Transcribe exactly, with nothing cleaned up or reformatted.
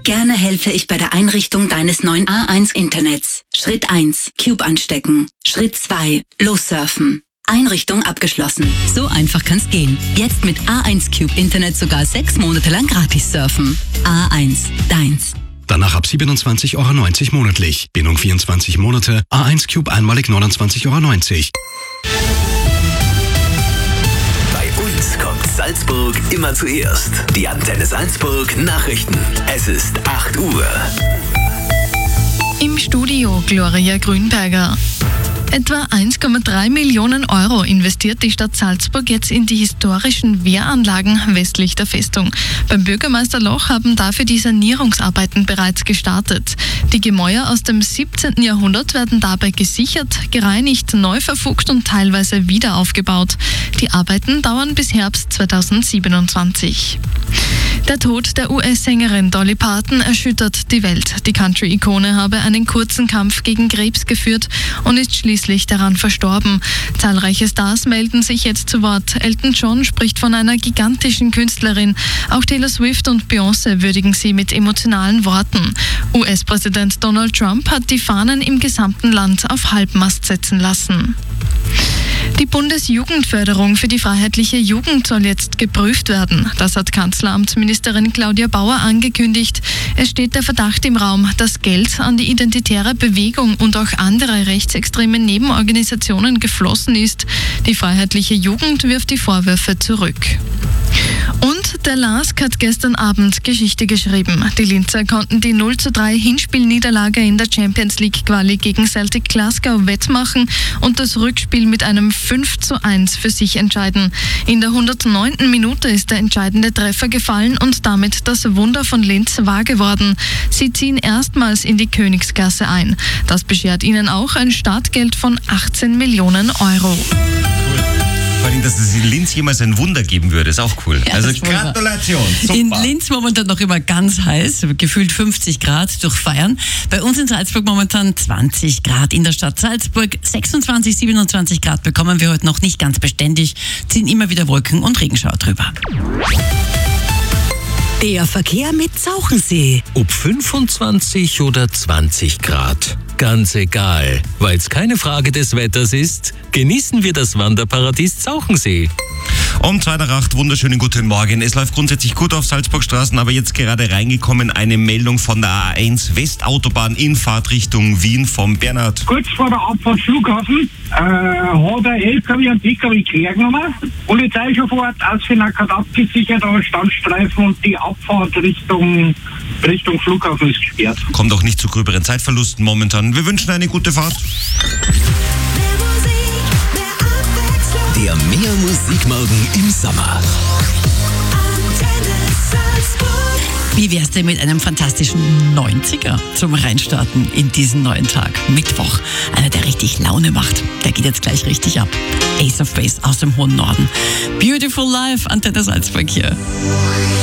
Gerne helfe ich bei der Einrichtung deines neuen A eins Internets. Schritt eins. Cube anstecken. Schritt zwei. Lossurfen. Einrichtung abgeschlossen. So einfach kann's gehen. Jetzt mit A eins Cube Internet sogar sechs Monate lang gratis surfen. A eins. Deins. Danach ab siebenundzwanzig Euro neunzig monatlich. Bindung vierundzwanzig Monate. A eins Cube einmalig neunundzwanzig Euro neunzig. Bei uns kommt Salzburg immer zuerst. Die Antenne Salzburg Nachrichten. Es ist acht Uhr. Im Studio Gloria Grünberger. Etwa eins Komma drei Millionen Euro investiert die Stadt Salzburg jetzt in die historischen Wehranlagen westlich der Festung. Beim Bürgermeister Loch haben dafür die Sanierungsarbeiten bereits gestartet. Die Gemäuer aus dem siebzehnten Jahrhundert werden dabei gesichert, gereinigt, neu verfugt und teilweise wieder aufgebaut. Die Arbeiten dauern bis Herbst zweitausendsiebenundzwanzig. Der Tod der U S-Sängerin Dolly Parton erschüttert die Welt. Die Country-Ikone habe einen kurzen Kampf gegen Krebs geführt und ist schließlich daran verstorben. Zahlreiche Stars melden sich jetzt zu Wort. Elton John spricht von einer gigantischen Künstlerin. Auch Taylor Swift und Beyoncé würdigen sie mit emotionalen Worten. U S-Präsident Donald Trump hat die Fahnen im gesamten Land auf Halbmast setzen lassen. Die Bundesjugendförderung für die freiheitliche Jugend soll jetzt geprüft werden. Das hat Kanzleramtsministerin Claudia Bauer angekündigt. Es steht der Verdacht im Raum, dass Geld an die Identitäre Bewegung und auch andere rechtsextreme Nebenorganisationen geflossen ist. Die freiheitliche Jugend wirft die Vorwürfe zurück. Und der LASK hat gestern Abend Geschichte geschrieben. Die Linzer konnten die null zu drei Hinspielniederlage in der Champions League Quali gegen Celtic Glasgow wettmachen und das Rückspiel mit einem fünf zu eins für sich entscheiden. In der hundertneunten Minute ist der entscheidende Treffer gefallen und damit das Wunder von Linz wahr geworden. Sie ziehen erstmals in die Königsklasse ein. Das beschert ihnen auch ein Startgeld von achtzehn Millionen Euro. Vor allem, dass es in Linz jemals ein Wunder geben würde, ist auch cool. Ja, also Gratulation, super. In Linz momentan noch immer ganz heiß, gefühlt fünfzig Grad durch Feiern. Bei uns in Salzburg momentan zwanzig Grad. In der Stadt Salzburg sechsundzwanzig, siebenundzwanzig Grad bekommen wir heute noch nicht ganz beständig, ziehen immer wieder Wolken und Regenschauer drüber. Der Verkehr mit Zauchensee. Ob fünfundzwanzig oder zwanzig Grad. Ganz egal, weil es keine Frage des Wetters ist, genießen wir das Wanderparadies Zauchensee. Um zwei nach acht, wunderschönen guten Morgen. Es läuft grundsätzlich gut auf Salzburgstraßen, aber jetzt gerade reingekommen eine Meldung von der A eins Westautobahn in Fahrtrichtung Wien vom Bernhard. Kurz vor der Abfahrt Flughafen äh, hat ein L K W und P K W quer genommen. Polizei schon vor Ort, ausgenackert, abgesichert, aber Standstreifen und die Abfahrt Richtung, Richtung Flughafen ist gesperrt. Kommt auch nicht zu gröberen Zeitverlusten momentan. Wir wünschen eine gute Fahrt. Der Mehr Musikmorgen im Sommer. Wie wär's denn mit einem fantastischen neunziger zum Reinstarten in diesen neuen Tag? Mittwoch. Einer, der richtig Laune macht. Der geht jetzt gleich richtig ab. Ace of Base aus dem hohen Norden. Beautiful Life, Antenne Salzburg hier.